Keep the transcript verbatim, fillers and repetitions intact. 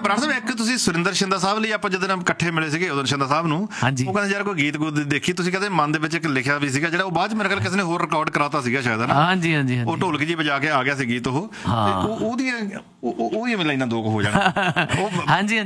ਬਰਾੜ ਸਾਹਿਬ ਇੱਕ ਤੁਸੀਂ ਸੁਰਿੰਦਰ ਸ਼ਿੰਦਾ ਸਾਹਿਬ ਲਈ ਆਪਾਂ ਜਦੋਂ ਇਕੱਠੇ ਮਿਲੇ ਸੀਗੇ ਉਦੋਂ ਸ਼ਿੰਦਾ ਸਾਹਿਬ ਨੂੰ, ਉਹ ਕਹਿੰਦੇ ਯਾਰ ਕੋਈ ਗੀਤ ਗੂਤ ਦੇਖੀ, ਤੁਸੀਂ ਕਹਿੰਦੇ ਮਨ ਦੇ ਵਿੱਚ ਇੱਕ ਲਿਖਿਆ ਵੀ ਸੀਗਾ ਜਿਹੜਾ ਉਹ ਬਾਅਦ ਚ ਮੇਰੇ ਖਿਆਲ ਕਿਸੇ ਨੇ ਹੋਰ ਰਿਕਾਰਡ ਕਰਾਤਾ ਸੀਗਾ ਸ਼ਾਇਦ, ਹੈ ਨਾ? ਹਾਂਜੀ ਹਾਂਜੀ ਉਹ ਢੋਲਕ ਜੀ ਵਜਾ ਕੇ ਆ ਗਿਆ ਸੀ ਗੀਤ ਉਹ, ਉਹਦੀਆਂ ਉਹਦੀਆਂ ਲਾਈਨਾਂ ਦੋ ਕੁ ਹੋ ਜਾਣ। ਹਾਂਜੀ।